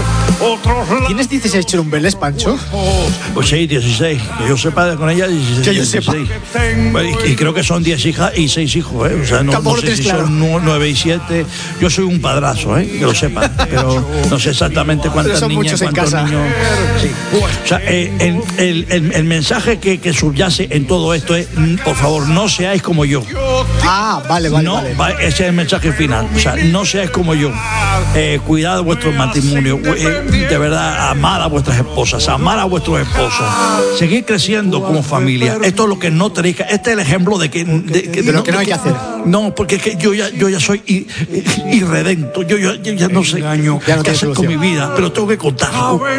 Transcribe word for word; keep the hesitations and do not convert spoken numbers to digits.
¿Tienes dieciséis churumbeles, Pancho? Pues sí, dieciséis. Que yo sepa con ella dieciséis. Que yo sepa. Bueno, y, y creo que son diez hijas y seis hijos, ¿eh? O sea, no, no sé si claro. son nueve y siete. Yo soy un padrazo, ¿eh? Que lo sepan. Pero no sé exactamente cuántas son niñas, cuántos niños. Sí. O sea, eh, el, el, el, el mensaje que, que subyace en todo esto es, por favor, no seáis como yo. Ah, vale, vale, no, vale. Ese es el mensaje final. O sea, no seáis como yo. Eh, cuidad de vuestro matrimonio. Eh, de verdad, amad a vuestras esposas, amad a vuestros esposos. Seguir creciendo como familia. Esto es lo que no tenéis que... Este es el ejemplo de que... De, de, de lo no, que no hay que hacer. No, porque es que yo ya, yo ya soy irredento. Yo, yo, yo ya no sé ya no qué hacer con mi vida, pero tengo que contarlo.